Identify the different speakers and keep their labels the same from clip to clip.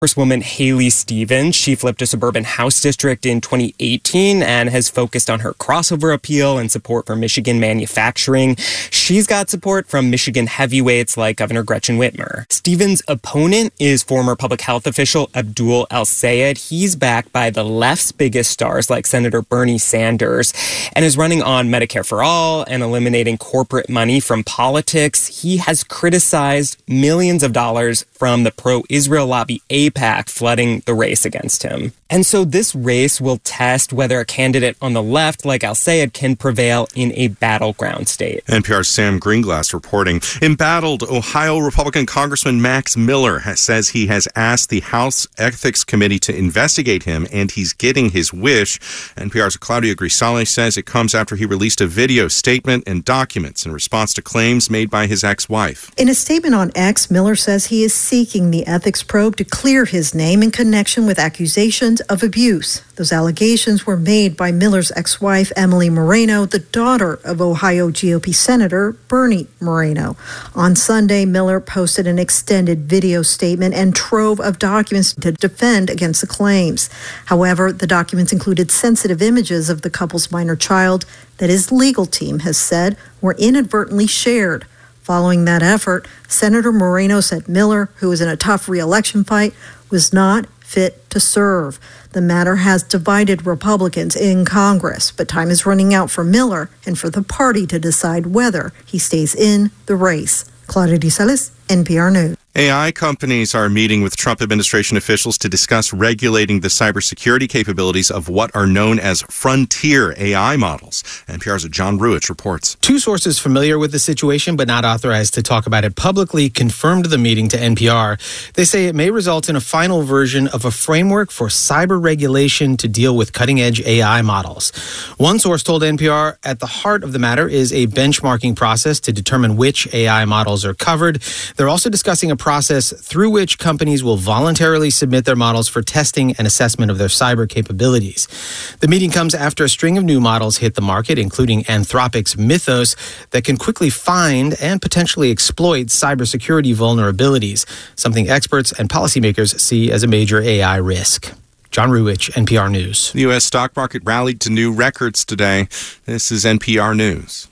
Speaker 1: Congresswoman Haley Stevens, she flipped a suburban House district in 2018 and has focused on her crossover appeal and support for Michigan manufacturing. She's got support from Michigan heavyweights like Governor Gretchen Whitmer. Stevens' opponent is former public health official Abdul El-Sayed. He's backed by the left's biggest stars like Senator Bernie Sanders and is running on Medicare for All and eliminating corporate money from politics. He has criticized millions of dollars from the pro-Israel lobby AIPAC flooding the race against him. And so this race will test whether a candidate on the left, like Al-Sayed, can prevail in a battleground state.
Speaker 2: NPR's Sam Greenglass reporting. Embattled Ohio Republican Congressman Max Miller says he has asked the House Ethics Committee to investigate him, and he's getting his wish. NPR's Claudia Grisale says it comes after he released a video statement and documents in response to claims made by his ex-wife.
Speaker 3: In a statement on X, Miller says he is seeking the ethics probe to clear his name in connection with accusations of abuse. Those allegations were made by Miller's ex-wife, Emily Moreno, the daughter of Ohio GOP Senator Bernie Moreno. On Sunday, Miller posted an extended video statement and trove of documents to defend against the claims. However, the documents included sensitive images of the couple's minor child that his legal team has said were inadvertently shared. Following that effort, Senator Moreno said Miller, who was in a tough re-election fight, was not fit to serve. The matter has divided Republicans in Congress, but time is running out for Miller and for the party to decide whether he stays in the race. Claudia Grisales, NPR News.
Speaker 2: AI companies are meeting with Trump administration officials to discuss regulating the cybersecurity capabilities of what are known as frontier AI models. NPR's John Ruich reports.
Speaker 4: Two sources familiar with the situation but not authorized to talk about it publicly confirmed the meeting to NPR. They say it may result in a final version of a framework for cyber regulation to deal with cutting-edge AI models. One source told NPR at the heart of the matter is a benchmarking process to determine which AI models are covered. They're also discussing a process through which companies will voluntarily submit their models for testing and assessment of their cyber capabilities. The meeting comes after a string of new models hit the market, including Anthropic's Mythos, that can quickly find and potentially exploit cybersecurity vulnerabilities, something experts and policymakers see as a major AI risk. John Ruich, NPR News.
Speaker 2: The U.S. stock market rallied to new records today. This is NPR News.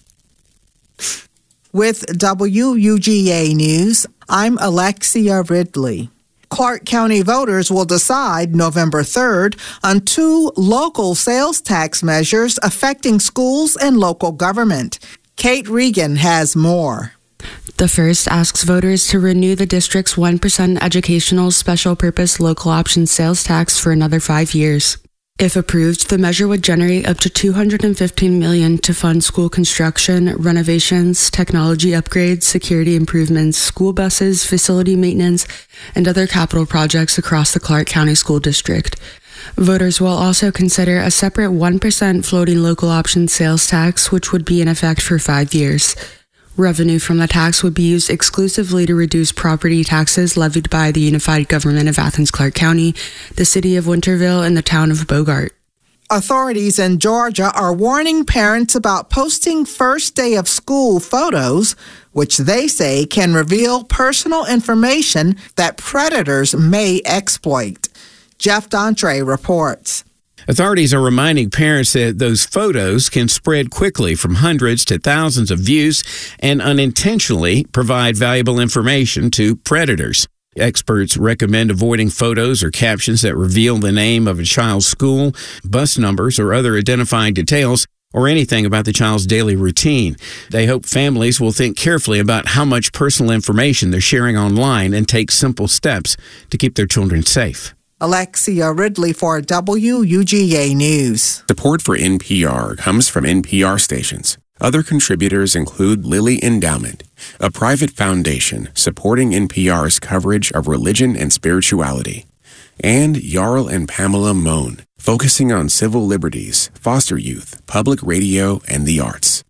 Speaker 5: With WUGA News, I'm Alexia Ridley. Clark County voters will decide November 3rd on two local sales tax measures affecting schools and local government. Kate Regan has more.
Speaker 6: The first asks voters to renew the district's 1% educational special purpose local option sales tax for another 5 years. If approved, the measure would generate up to $215 million to fund school construction, renovations, technology upgrades, security improvements, school buses, facility maintenance, and other capital projects across the Clark County School District. Voters will also consider a separate 1% floating local option sales tax, which would be in effect for 5 years. Revenue from the tax would be used exclusively to reduce property taxes levied by the Unified Government of Athens-Clarke County, the city of Winterville, and the town of Bogart.
Speaker 5: Authorities in Georgia are warning parents about posting first day of school photos, which they say can reveal personal information that predators may exploit. Jeff Dontre reports.
Speaker 7: Authorities are reminding parents that those photos can spread quickly from hundreds to thousands of views and unintentionally provide valuable information to predators. Experts recommend avoiding photos or captions that reveal the name of a child's school, bus numbers, or other identifying details, or anything about the child's daily routine. They hope families will think carefully about how much personal information they're sharing online and take simple steps to keep their children safe.
Speaker 5: Alexia Ridley for WUGA News.
Speaker 8: Support for NPR comes from NPR stations. Other contributors include Lilly Endowment, a private foundation supporting NPR's coverage of religion and spirituality, and Jarl and Pamela Mohn, focusing on civil liberties, foster youth, public radio, and the arts.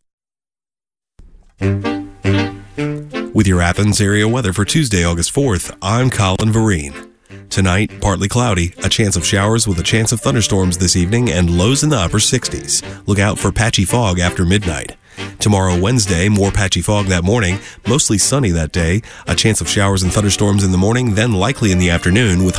Speaker 9: With your Athens area weather for Tuesday, August 4th, I'm Colin Vereen. Tonight, partly cloudy, a chance of showers with a chance of thunderstorms this evening, and lows in the upper 60s. Look out for patchy fog after midnight. Tomorrow, Wednesday, more patchy fog that morning, mostly sunny that day, a chance of showers and thunderstorms in the morning, then likely in the afternoon with